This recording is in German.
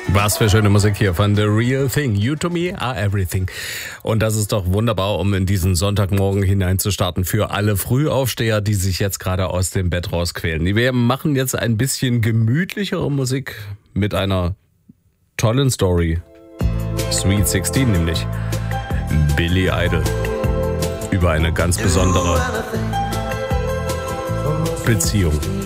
Was für schöne Musik hier von The Real Thing. You to me are everything. Und das ist doch wunderbar, um in diesen Sonntagmorgen hineinzustarten für alle Frühaufsteher, die sich jetzt gerade aus dem Bett rausquälen. Wir machen jetzt ein bisschen gemütlichere Musik mit einer tollen Story. Sweet 16 nämlich. Billy Idol. Über eine ganz besondere Beziehung.